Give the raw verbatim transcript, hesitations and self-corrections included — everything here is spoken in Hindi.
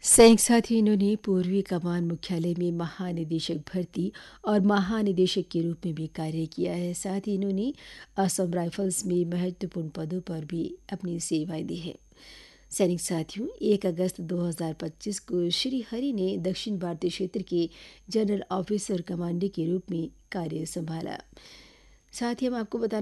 संयुक्त साथी इन्होंने पूर्वी कमान मुख्यालय में महानिदेशक भर्ती और महानिदेशक के रूप में भी कार्य किया है। साथ ही इन्होंने असम राइफल्स में महत्वपूर्ण पदों पर भी अपनी सेवाएं दी हैं। सैनिक साथियों, एक अगस्त दो हज़ार पच्चीस को श्री हरि ने दक्षिण भारतीय क्षेत्र के जनरल ऑफिसर कमांडर के रूप में कार्य संभाला। साथ ही हम आपको बता